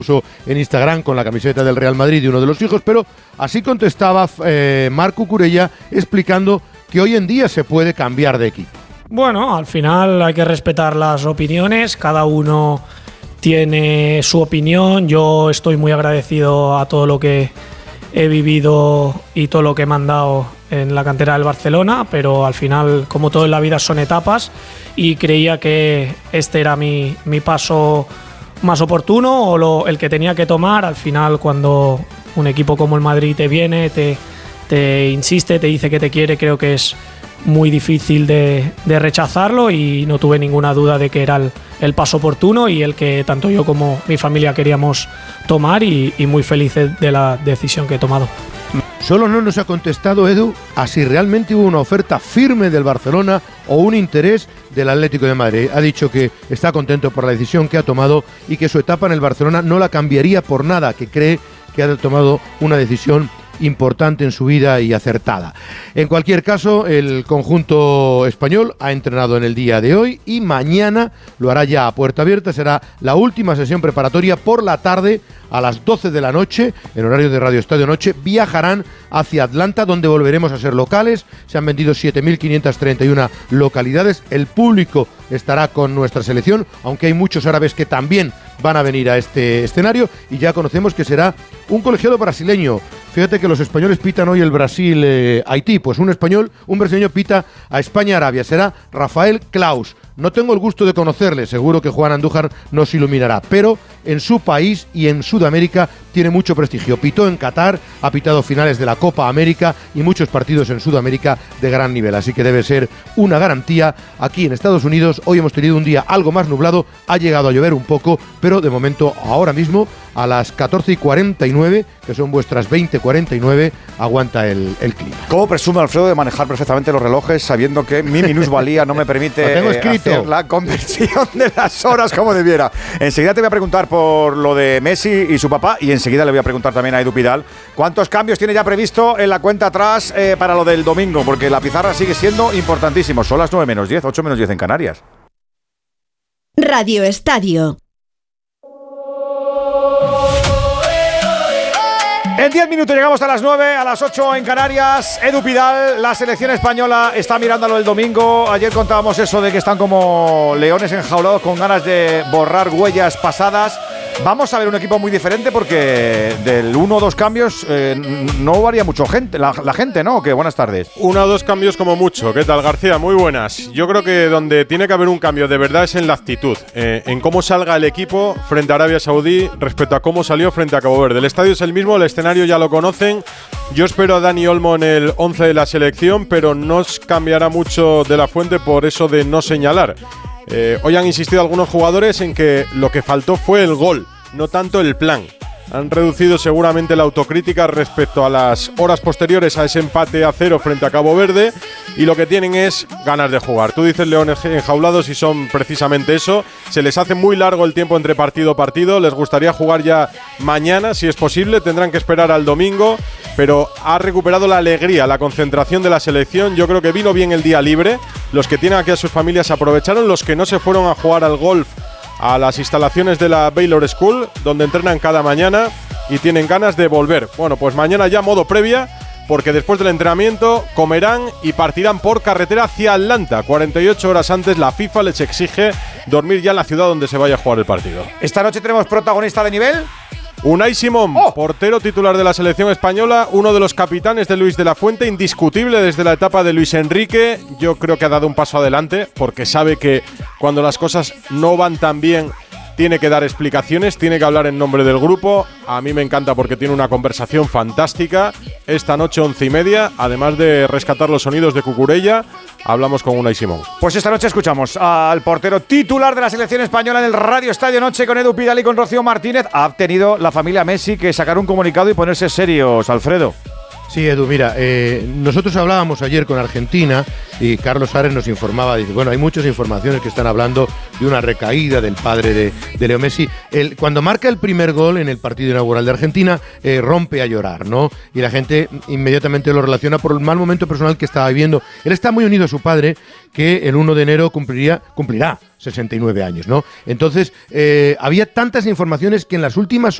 en Instagram con la camiseta del Real Madrid de uno de los hijos, pero así contestaba Marc Cucurella explicando que hoy en día se puede cambiar de equipo. Bueno, al final hay que respetar las opiniones, cada uno tiene su opinión. Yo estoy muy agradecido a todo lo que he vivido y todo lo que me han dado en la cantera del Barcelona, pero al final, como todo en la vida, son etapas y creía que este era mi paso más oportuno o el que tenía que tomar. Al final, cuando un equipo como el Madrid te viene, te insiste, te dice que te quiere, creo que es muy difícil de rechazarlo y no tuve ninguna duda de que era el paso oportuno y el que tanto yo como mi familia queríamos tomar y muy felices de la decisión que he tomado. Solo no nos ha contestado, Edu, a si realmente hubo una oferta firme del Barcelona o un interés del Atlético de Madrid. Ha dicho que está contento por la decisión que ha tomado y que su etapa en el Barcelona no la cambiaría por nada, que cree que ha tomado una decisión importante en su vida y acertada. En cualquier caso, el conjunto español ha entrenado en el día de hoy y mañana lo hará ya a puerta abierta. Será la última sesión preparatoria por la tarde a las 12 de la noche, en horario de Radio Estadio Noche. Viajarán hacia Atlanta, donde volveremos a ser locales. Se han vendido 7.531 localidades. El público estará con nuestra selección, aunque hay muchos árabes que también van a venir a este escenario, y ya conocemos que será un colegiado brasileño. Fíjate que los españoles pitan hoy el Brasil-Haití, pues un brasileño pita a España-Arabia. Será Rafael Claus. No tengo el gusto de conocerle, seguro que Juan Andújar nos iluminará, pero en su país y en Sudamérica tiene mucho prestigio. Pitó en Qatar, ha pitado finales de la Copa América y muchos partidos en Sudamérica de gran nivel, así que debe ser una garantía. Aquí en Estados Unidos hoy hemos tenido un día algo más nublado, ha llegado a llover un poco, pero de momento, ahora mismo, a las 14:49, que son vuestras 20:49, aguanta el clima. ¿Cómo presume Alfredo de manejar perfectamente los relojes sabiendo que mi minusvalía no me permite hacer la conversión de las horas como debiera? Enseguida te voy a preguntar por lo de Messi y su papá y enseguida le voy a preguntar también a Edu Pidal cuántos cambios tiene ya previsto en la cuenta atrás para lo del domingo, porque la pizarra sigue siendo importantísimo. Son las 9:10, 8:10 en Canarias. Radio Estadio. En 10 minutos llegamos a las 9, a las 8 en Canarias. Edu Pidal, la selección española está mirándolo el domingo. Ayer contábamos eso de que están como leones enjaulados con ganas de borrar huellas pasadas. Vamos a ver un equipo muy diferente porque del 1 o 2 cambios no varía mucho la gente, ¿no? Que buenas tardes. 1 o 2 cambios como mucho. ¿Qué tal, García? Muy buenas. Yo creo que donde tiene que haber un cambio de verdad es en la actitud, en cómo salga el equipo frente a Arabia Saudí respecto a cómo salió frente a Cabo Verde. El estadio es el mismo, el escenario ya lo conocen. Yo espero a Dani Olmo en el 11 de la selección, pero no cambiará mucho de la fuente por eso de no señalar. Hoy han insistido algunos jugadores en que lo que faltó fue el gol, no tanto el plan. Han reducido seguramente la autocrítica respecto a las horas posteriores a ese empate a 0 frente a Cabo Verde y lo que tienen es ganas de jugar. Tú dices leones enjaulados y son precisamente eso. Se les hace muy largo el tiempo entre partido a partido. Les gustaría jugar ya mañana, si es posible. Tendrán que esperar al domingo, pero ha recuperado la alegría, la concentración de la selección. Yo creo que vino bien el día libre. Los que tienen aquí a sus familias aprovecharon. Los que no se fueron a jugar al golf a las instalaciones de la Baylor School, donde entrenan cada mañana y tienen ganas de volver. Bueno, pues mañana ya modo previa, porque después del entrenamiento comerán y partirán por carretera hacia Atlanta. 48 horas antes la FIFA les exige dormir ya en la ciudad donde se vaya a jugar el partido. Esta noche tenemos protagonista de nivel. Unai Simón, portero titular de la selección española, uno de los capitanes de Luis de la Fuente, indiscutible desde la etapa de Luis Enrique. Yo creo que ha dado un paso adelante porque sabe que cuando las cosas no van tan bien tiene que dar explicaciones, tiene que hablar en nombre del grupo. A mí me encanta porque tiene una conversación fantástica. Esta noche 11:30, además de rescatar los sonidos de Cucurella, hablamos con Unai Simón. Pues esta noche escuchamos al portero titular de la selección española en el Radio Estadio Noche con Edu Pidal y con Rocío Martínez. Ha tenido la familia Messi que sacar un comunicado y ponerse serios, Alfredo. Sí, Edu, mira, nosotros hablábamos ayer con Argentina y Carlos Ares nos informaba, dice, bueno, hay muchas informaciones que están hablando de una recaída del padre de Leo Messi. Cuando marca el primer gol en el partido inaugural de Argentina, rompe a llorar, ¿no? Y la gente inmediatamente lo relaciona por el mal momento personal que estaba viviendo. Él está muy unido a su padre, que el 1 de enero cumplirá 69 años, ¿no? Entonces, había tantas informaciones que en las últimas